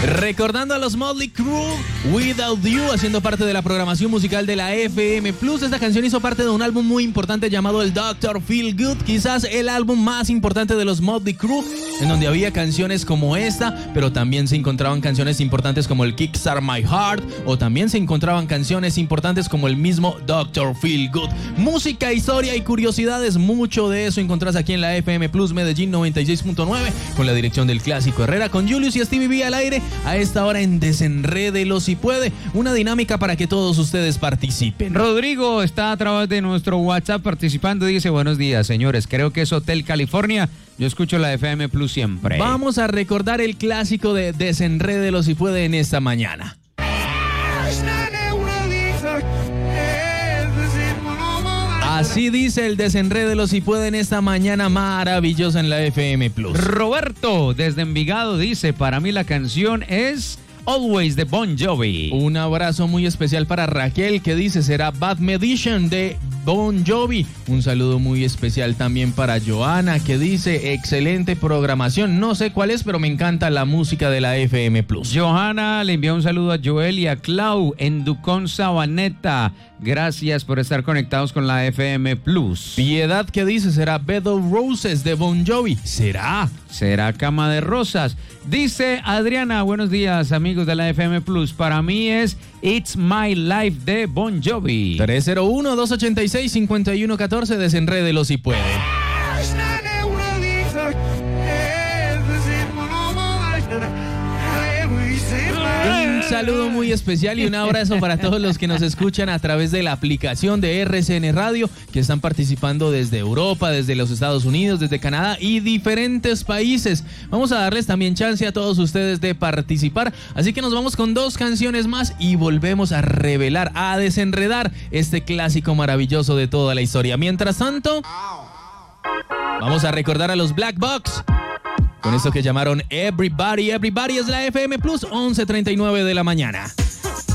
Recordando a los Motley Crue, Without You, haciendo parte de la programación musical de la FM Plus. Esta canción hizo parte de un álbum muy importante llamado el Dr. Feel Good, quizás el álbum más importante de los Motley Crue, en donde había canciones como esta, pero también se encontraban canciones importantes como el Kickstart My Heart, o también se encontraban canciones importantes como el mismo Dr. Feel Good. Música, historia y curiosidades, mucho de eso encontrás aquí en la FM Plus Medellín 96.9, con la dirección del Clásico Herrera, con Julius y Stevie B al aire. A esta hora en Desenrédelo si puede, una dinámica para que todos ustedes participen. Rodrigo está a través de nuestro WhatsApp participando, dice: buenos días, señores, creo que es Hotel California, yo escucho la FM Plus siempre. Vamos a recordar el clásico de Desenrédelo si puede en esta mañana. Así dice el Desenrédelo si puede en esta mañana maravillosa en la FM Plus. Roberto, desde Envigado, dice: para mí la canción es Always de Bon Jovi. Un abrazo muy especial para Raquel, que dice será Bad Medicine de Bon Jovi. Un saludo muy especial también para Joana, que dice excelente programación. No sé cuál es, pero me encanta la música de la FM Plus. Johanna le envía un saludo a Joel y a Clau en Ducón, Sabaneta. Gracias por estar conectados con la FM Plus. Piedad, que dice será Bed of Roses de Bon Jovi. Será Cama de Rosas. Dice Adriana: buenos días, amigos de la FM Plus. Para mí es It's My Life de Bon Jovi. 301-286-5114, Desenrédelo si puede. Un saludo muy especial y un abrazo para todos los que nos escuchan a través de la aplicación de RCN Radio, que están participando desde Europa, desde los Estados Unidos, desde Canadá y diferentes países. Vamos a darles también chance a todos ustedes de participar, así que nos vamos con 2 canciones más y volvemos a revelar, a desenredar este clásico maravilloso de toda la historia. Mientras tanto, vamos a recordar a los Black Box con esto que llamaron Everybody. Everybody es la FM Plus, 11:39 de la mañana.